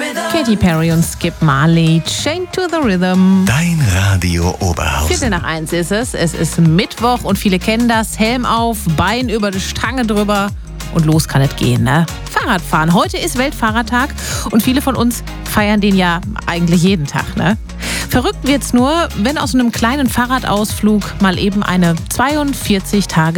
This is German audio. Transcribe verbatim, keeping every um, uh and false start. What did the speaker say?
Katy Perry und Skip Marley, Chained to the Rhythm. Dein Radio Oberhausen. Viertel nach eins ist es. Es ist Mittwoch und viele kennen das. Helm auf, Bein über die Stange drüber und los kann es gehen, ne? Fahrradfahren. Heute ist Weltfahrradtag und viele von uns feiern den ja eigentlich jeden Tag, ne? Verrückt wird's nur, wenn aus einem kleinen Fahrradausflug mal eben eine zweiundvierzig Tage